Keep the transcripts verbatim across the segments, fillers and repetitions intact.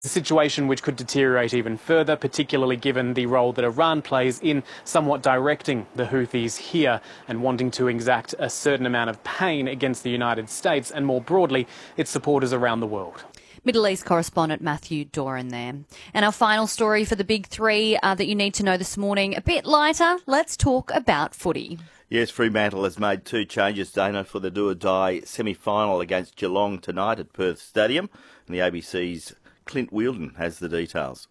A situation which could deteriorate even further, particularly given the role that Iran plays in somewhat directing the Houthis here and wanting to exact a certain amount of pain against the United States and more broadly its supporters around the world. Middle East correspondent Matthew Doran there. And our final story for the big three uh, that you need to know this morning, a bit lighter. Let's talk about footy. Yes, Fremantle has made two changes, Dana, for the do-or-die semi-final against Geelong tonight at Perth Stadium. And the A B C's Clint Wheeldon has the details.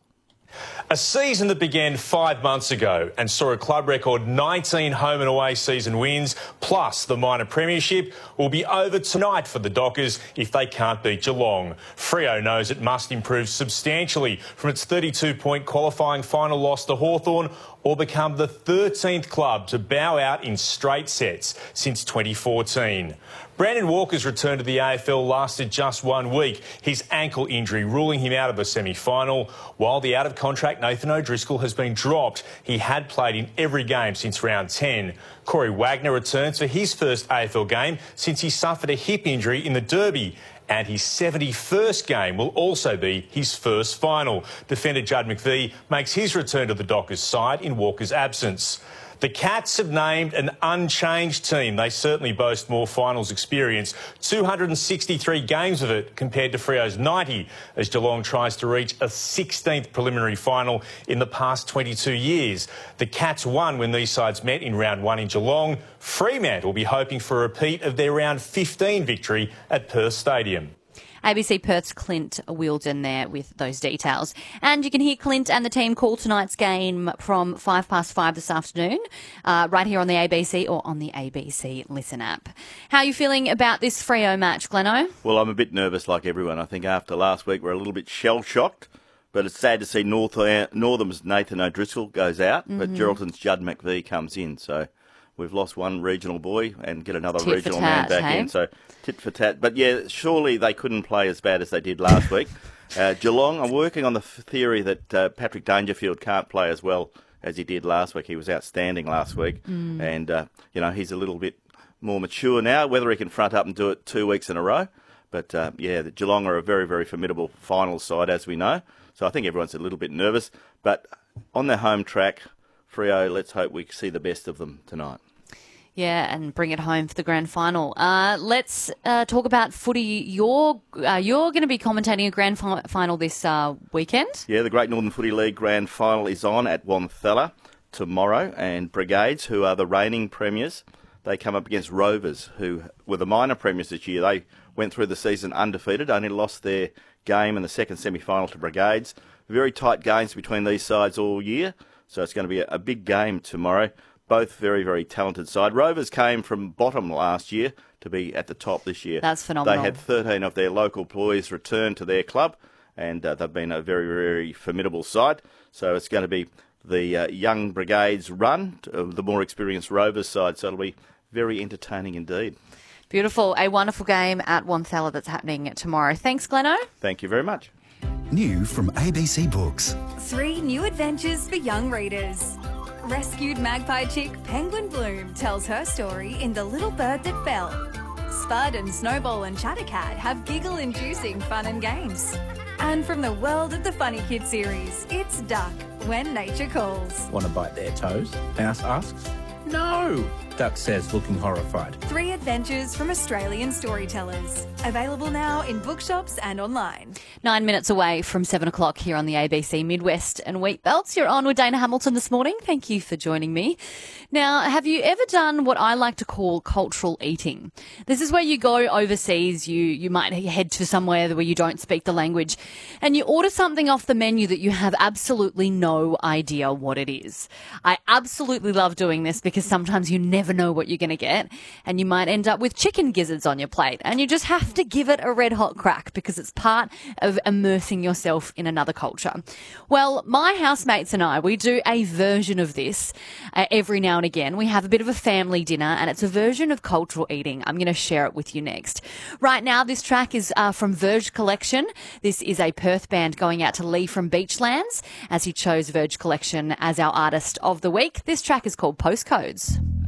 A season that began five months ago and saw a club record nineteen home and away season wins, plus the minor premiership, will be over tonight for the Dockers if they can't beat Geelong. Freo knows it must improve substantially from its thirty-two point qualifying final loss to Hawthorn or become the thirteenth club to bow out in straight sets since twenty fourteen. Brandon Walker's return to the A F L lasted just one week, his ankle injury ruling him out of the semi-final. While the out-of-contract Nathan O'Driscoll has been dropped, he had played in every game since round ten. Corey Wagner returns for his first A F L game since he suffered a hip injury in the Derby. And his seventy-first game will also be his first final. Defender Judd McVie makes his return to the Dockers side in Walker's absence. The Cats have named an unchanged team. They certainly boast more finals experience, two hundred sixty-three games of it compared to Freo's ninety, as Geelong tries to reach a sixteenth preliminary final in the past twenty-two years. The Cats won when these sides met in round one in Geelong. Fremantle will be hoping for a repeat of their round fifteen victory at Perth Stadium. A B C Perth's Clint Wheeldon there with those details. And you can hear Clint and the team call tonight's game from five past five this afternoon, uh, right here on the A B C or on the A B C Listen app. How are you feeling about this Freo match, Gleno? Well, I'm a bit nervous like everyone. I think after last week we're a little bit shell-shocked, but it's sad to see North, uh, Northam's Nathan O'Driscoll goes out, mm-hmm. but Geraldton's Judd McVie comes in, so we've lost one regional boy and get another tit regional tat, man back hey? in. So tit for tat. But yeah, surely they couldn't play as bad as they did last week. Uh, Geelong, I'm working on the theory that uh, Patrick Dangerfield can't play as well as he did last week. He was outstanding last week. Mm. And, uh, you know, he's a little bit more mature now, whether he can front up and do it two weeks in a row. But, uh, yeah, the Geelong are a very, very formidable final side, as we know. So I think everyone's a little bit nervous. But on their home track, Freo, let's hope we see the best of them tonight. Yeah, and bring it home for the grand final. Uh, let's uh, talk about footy. You're uh, you're going to be commentating a grand fi- final this uh, weekend. Yeah, the Great Northern Footy League grand final is on at Wonthella tomorrow, and Brigades, who are the reigning premiers, they come up against Rovers, who were the minor premiers this year. They went through the season undefeated, only lost their game in the second semi-final to Brigades. Very tight games between these sides all year, so it's going to be a, a big game tomorrow. Both very, very talented side. Rovers came from bottom last year to be at the top this year. That's phenomenal. They had thirteen of their local employees return to their club, and uh, they've been a very, very formidable side. So it's going to be the uh, young Brigades run, uh, the more experienced Rovers side. So it'll be very entertaining indeed. Beautiful. A wonderful game at Wonthella that's happening tomorrow. Thanks, Gleno. Thank you very much. New from A B C Books. Three new adventures for young readers. Rescued magpie chick Penguin Bloom tells her story in The Little Bird That Fell. Spud and Snowball and Chattercat have giggle-inducing fun and games. And from the world of the Funny Kid series, it's Duck, When Nature Calls. Want to bite their toes? Mouse asks. No, Duck says, looking horrified. Three adventures from Australian storytellers. Available now in bookshops and online. Nine minutes away from seven o'clock here on the A B C Midwest and Wheat Belts. You're on with Dana Hamilton this morning. Thank you for joining me. Now, have you ever done what I like to call cultural eating? This is where you go overseas, you, you might head to somewhere where you don't speak the language, and you order something off the menu that you have absolutely no idea what it is. I absolutely love doing this because sometimes you never know what you're going to get, and you might end up with chicken gizzards on your plate, and you just have to give it a red hot crack because it's part of immersing yourself in another culture. Well, my housemates and I, we do a version of this uh, every now and again. We have a bit of a family dinner, and it's a version of cultural eating. I'm going to share it with you next. Right now, this track is uh, from Verge Collection. This is a Perth band going out to Lee from Beachlands, as he chose Verge Collection as our artist of the week. This track is called Postcodes.